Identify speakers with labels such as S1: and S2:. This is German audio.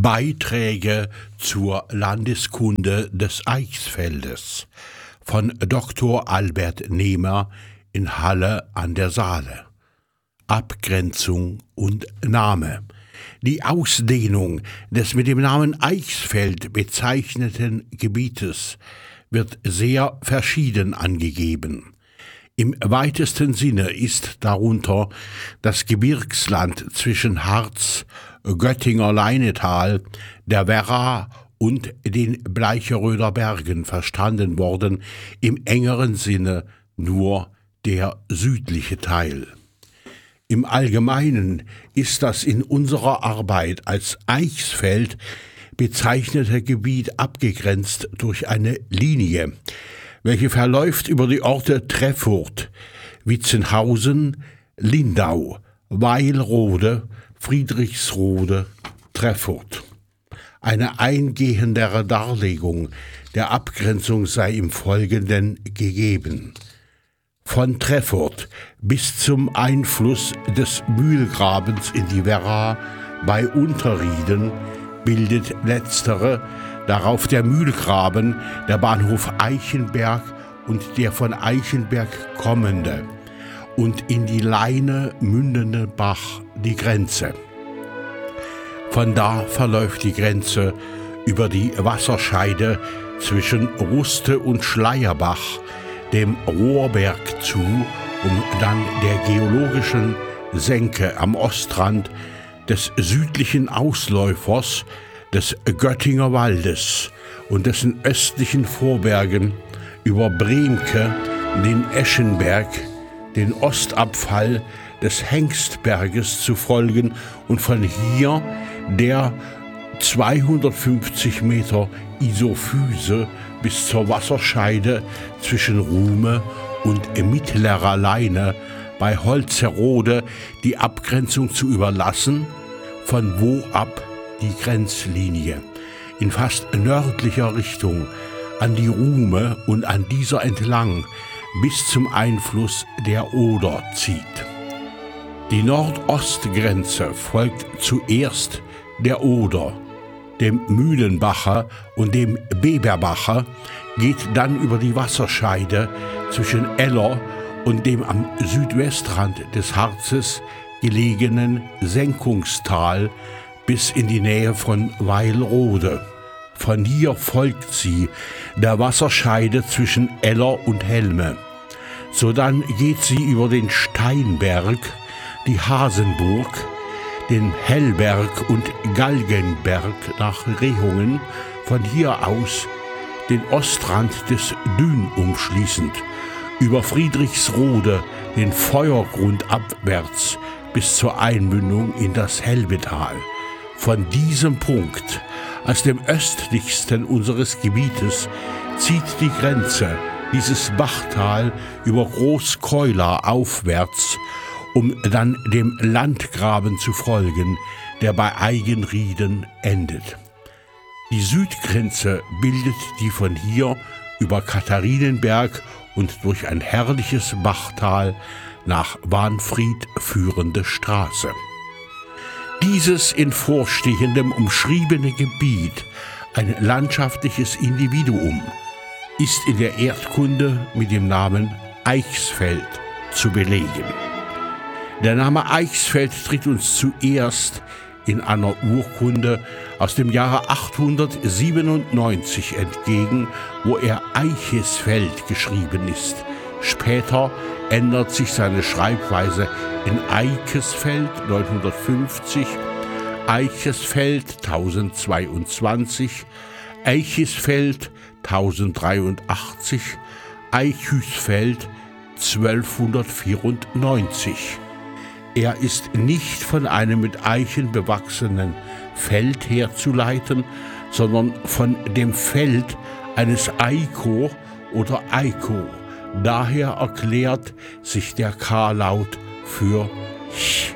S1: Beiträge zur Landeskunde des Eichsfeldes von Dr. Albert Nehmer in Halle an der Saale. Abgrenzung und Name. Die Ausdehnung des mit dem Namen Eichsfeld bezeichneten Gebietes wird sehr verschieden angegeben. Im weitesten Sinne ist darunter das Gebirgsland zwischen Harz, Göttinger Leinetal, der Werra und den Bleicheröder Bergen verstanden worden, im engeren Sinne nur der südliche Teil. Im Allgemeinen ist das in unserer Arbeit als Eichsfeld bezeichnete Gebiet abgegrenzt durch eine Linie, welche verläuft über die Orte Treffurt, Witzenhausen, Lindau, Weilrode, Friedrichsrode, Treffurt. Eine eingehendere Darlegung der Abgrenzung sei im Folgenden gegeben. Von Treffurt bis zum Einfluss des Mühlgrabens in die Werra bei Unterrieden bildet letztere, darauf der Mühlgraben, der Bahnhof Eichenberg und der von Eichenberg kommende und in die Leine mündende Bach die Grenze. Von da verläuft die Grenze über die Wasserscheide zwischen Ruste und Schleierbach, dem Rohrberg zu, um dann der geologischen Senke am Ostrand des südlichen Ausläufers des Göttinger Waldes und dessen östlichen Vorbergen über Bremke, den Eschenberg, den Ostabfall des Hengstberges zu folgen und von hier der 250 Meter Isophyse bis zur Wasserscheide zwischen Ruhme und Mittlerer Leine bei Holzerode die Abgrenzung zu überlassen, von wo ab die Grenzlinie in fast nördlicher Richtung an die Ruhme und an dieser entlang bis zum Einfluss der Oder zieht. Die Nordostgrenze folgt zuerst der Oder, dem Mühlenbacher und dem Beberbacher, geht dann über die Wasserscheide zwischen Eller und dem am Südwestrand des Harzes gelegenen Senkungstal bis in die Nähe von Weilrode. Von hier folgt sie der Wasserscheide zwischen Eller und Helme. Sodann geht sie über den Steinberg, die Hasenburg, den Hellberg und Galgenberg nach Rehungen, von hier aus den Ostrand des Dün umschließend, über Friedrichsrode den Feuergrund abwärts bis zur Einmündung in das Helbetal. Von diesem Punkt, als dem östlichsten unseres Gebietes, zieht die Grenze dieses Bachtal über Großkeular aufwärts, um dann dem Landgraben zu folgen, der bei Eigenrieden endet. Die Südgrenze bildet die von hier über Katharinenberg und durch ein herrliches Bachtal nach Wahnfried führende Straße. Dieses in Vorstehendem umschriebene Gebiet, ein landschaftliches Individuum, ist in der Erdkunde mit dem Namen Eichsfeld zu belegen. Der Name Eichsfeld tritt uns zuerst in einer Urkunde aus dem Jahre 897 entgegen, wo er Eichesfeld geschrieben ist. Später ändert sich seine Schreibweise in Eichesfeld 950, Eichesfeld 1022, Eichesfeld 1083, Eichhüsfeld 1294. Er ist nicht von einem mit Eichen bewachsenen Feld herzuleiten, sondern von dem Feld eines Eiko oder Eiko. Daher erklärt sich der K-Laut für Ch.